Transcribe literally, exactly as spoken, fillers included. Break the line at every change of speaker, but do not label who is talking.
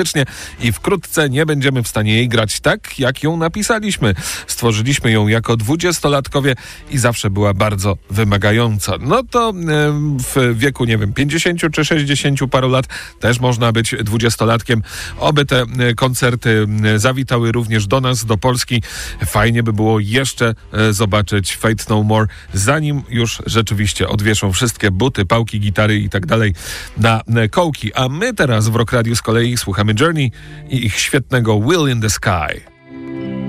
i wkrótce nie będziemy w stanie jej grać tak, jak ją napisaliśmy. Stworzyliśmy ją jako dwudziestolatkowie i zawsze była bardzo wymagająca. No to w wieku, nie wiem, pięćdziesięciu czy sześćdziesięciu paru lat też można być dwudziestolatkiem. Oby te koncerty zawitały również do nas, do Polski. Fajnie by było jeszcze zobaczyć Faith No More, zanim już rzeczywiście odwieszą wszystkie buty, pałki, gitary i tak dalej na kołki. A my teraz w Rock Radio z kolei słuchamy Journey i ich świetnego Wheel in the Sky.